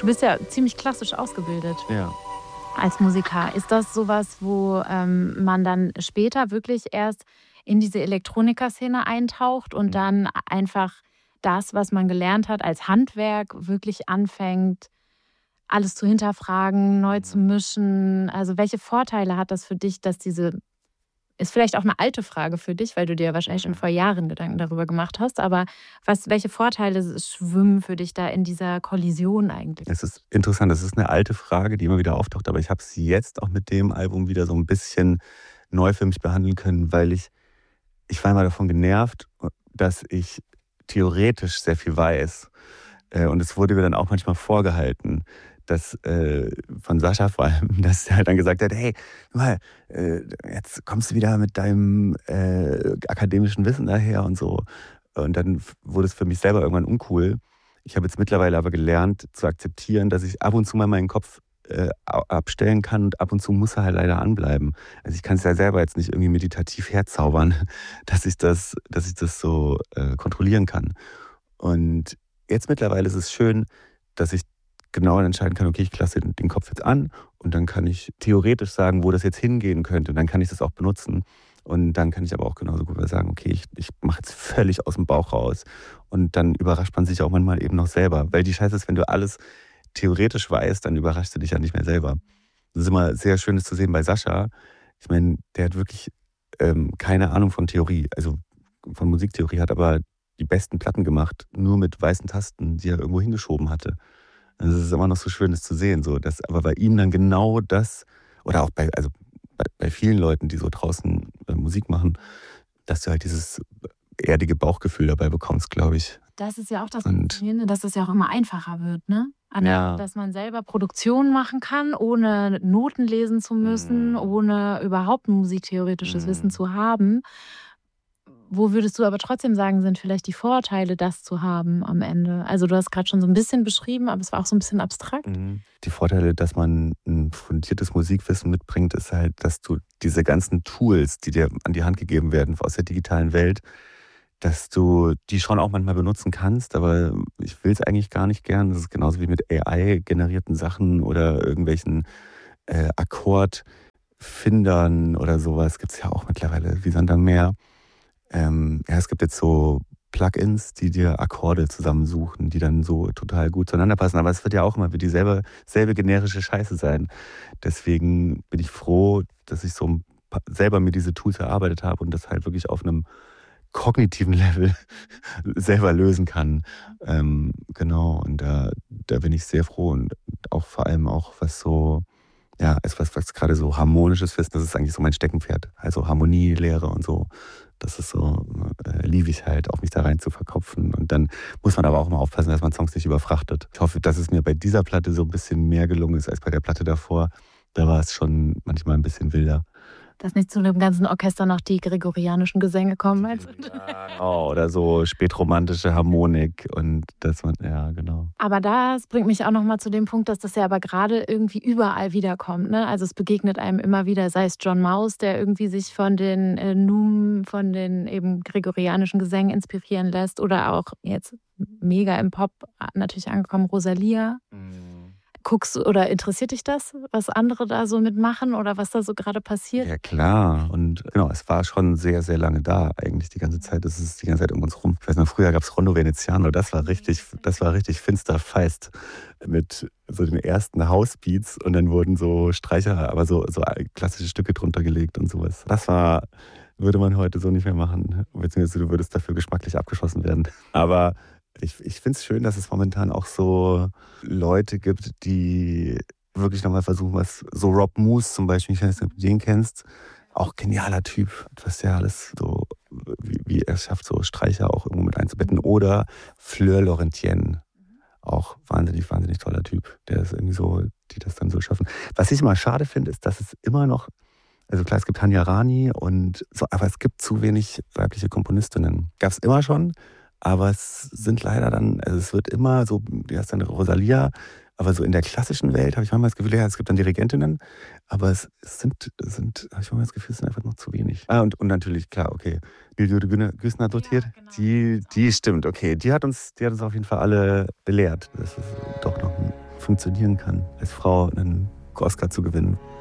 Du bist ja ziemlich klassisch ausgebildet. Ja. Als Musiker. Ist das sowas, wo man dann später wirklich erst in diese Elektronikerszene eintaucht und dann einfach das, was man gelernt hat als Handwerk, wirklich anfängt, alles zu hinterfragen, neu zu mischen? Also welche Vorteile hat das für dich, dass ist vielleicht auch eine alte Frage für dich, weil du dir wahrscheinlich schon vor Jahren Gedanken darüber gemacht hast, aber welche Vorteile schwimmen für dich da in dieser Kollision eigentlich? Es ist interessant, das ist eine alte Frage, die immer wieder auftaucht, aber ich habe sie jetzt auch mit dem Album wieder so ein bisschen neu für mich behandeln können, weil ich war immer davon genervt, dass ich theoretisch sehr viel weiß. Und es wurde mir dann auch manchmal vorgehalten, dass von Sascha vor allem, dass er halt dann gesagt hat, hey, mal, jetzt kommst du wieder mit deinem akademischen Wissen daher und so. Und dann wurde es für mich selber irgendwann uncool. Ich habe jetzt mittlerweile aber gelernt zu akzeptieren, dass ich ab und zu mal meinen Kopf abstellen kann und ab und zu muss er halt leider anbleiben. Also ich kann es ja selber jetzt nicht irgendwie meditativ herzaubern, dass ich das so kontrollieren kann. Und jetzt mittlerweile ist es schön, dass ich genau entscheiden kann, okay, ich lasse den Kopf jetzt an und dann kann ich theoretisch sagen, wo das jetzt hingehen könnte und dann kann ich das auch benutzen. Und dann kann ich aber auch genauso gut sagen, okay, ich mache jetzt völlig aus dem Bauch raus. Und dann überrascht man sich auch manchmal eben noch selber. Weil die Scheiße ist, wenn du alles theoretisch weißt, dann überraschst du dich ja nicht mehr selber. Das ist immer sehr schön, das zu sehen bei Sascha. Ich meine, der hat wirklich keine Ahnung von Theorie, also von Musiktheorie, hat aber die besten Platten gemacht, nur mit weißen Tasten, die er irgendwo hingeschoben hatte. Also es ist immer noch so schön, das zu sehen. So, dass aber bei ihm dann genau das, oder auch bei vielen Leuten, die so draußen Musik machen, dass du halt dieses erdige Bauchgefühl dabei bekommst, glaube ich. Das ist ja auch das Faszinierende, dass es ja auch immer einfacher wird, ne? Ja. Dass man selber Produktionen machen kann, ohne Noten lesen zu müssen, ohne überhaupt ein musiktheoretisches Wissen zu haben. Wo würdest du aber trotzdem sagen, sind vielleicht die Vorteile, das zu haben am Ende? Also du hast gerade schon so ein bisschen beschrieben, aber es war auch so ein bisschen abstrakt. Die Vorteile, dass man ein fundiertes Musikwissen mitbringt, ist halt, dass du diese ganzen Tools, die dir an die Hand gegeben werden aus der digitalen Welt, dass du die schon auch manchmal benutzen kannst, aber ich will es eigentlich gar nicht gern. Das ist genauso wie mit AI-generierten Sachen oder irgendwelchen Akkordfindern oder sowas. Gibt es ja auch mittlerweile wie Sand am Meer. Es gibt jetzt so Plugins, die dir Akkorde zusammensuchen, die dann so total gut zueinander passen. Aber es wird ja auch immer wieder selbe generische Scheiße sein. Deswegen bin ich froh, dass ich so selber mir diese Tools erarbeitet habe und das halt wirklich auf einem kognitiven Level selber lösen kann. Genau, und da bin ich sehr froh und auch vor allem auch was so, ja, was gerade so harmonisches Wissen, das ist eigentlich so mein Steckenpferd. Also Harmonielehre und so. Das ist so, liebe ich halt, auch mich da rein zu verkopfen. Und dann muss man aber auch mal aufpassen, dass man Songs nicht überfrachtet. Ich hoffe, dass es mir bei dieser Platte so ein bisschen mehr gelungen ist als bei der Platte davor. Da war es schon manchmal ein bisschen wilder. Dass nicht zu dem ganzen Orchester noch die gregorianischen Gesänge kommen. Also. Oh, oder so spätromantische Harmonik und das man, ja, genau. Aber das bringt mich auch nochmal zu dem Punkt, dass das ja aber gerade irgendwie überall wiederkommt. Ne? Also es begegnet einem immer wieder, sei es John Maus, der irgendwie sich von den von den eben gregorianischen Gesängen inspirieren lässt, oder auch jetzt mega im Pop natürlich angekommen, Rosalia. Guckst du oder interessiert dich das, was andere da so mitmachen oder was da so gerade passiert? Ja, klar. Und genau, es war schon sehr, sehr lange da, eigentlich die ganze Zeit. Das ist die ganze Zeit um uns rum. Ich weiß noch, früher gab es Rondo Veneziano, das war richtig finster feist mit so den ersten Housebeats und dann wurden so Streicher, aber so klassische Stücke drunter gelegt und sowas. Das würde man heute so nicht mehr machen, beziehungsweise du würdest dafür geschmacklich abgeschossen werden. Aber ich finde es schön, dass es momentan auch so Leute gibt, die wirklich nochmal versuchen, was so Rob Moose zum Beispiel, ich weiß nicht, ob du den kennst, auch genialer Typ, was der alles so, wie er es schafft, so Streicher auch irgendwo mit einzubetten. Oder Fleur Laurentienne, auch wahnsinnig toller Typ, der ist irgendwie so, die das dann so schaffen. Was ich immer schade finde, ist, dass es immer noch, also klar, es gibt Tanja Rani und so, aber es gibt zu wenig weibliche Komponistinnen. Gab es immer schon. Aber es sind leider dann, also es wird immer so, die heißt dann Rosalia, aber so in der klassischen Welt habe ich manchmal das Gefühl, ja, es gibt dann Dirigentinnen, aber es sind habe ich manchmal das Gefühl, es sind einfach noch zu wenig. Und natürlich, klar, okay, Hilde Güssner dotiert, ja, genau. Die stimmt, okay, die hat uns auf jeden Fall alle belehrt, dass es doch noch funktionieren kann, als Frau einen Oscar zu gewinnen.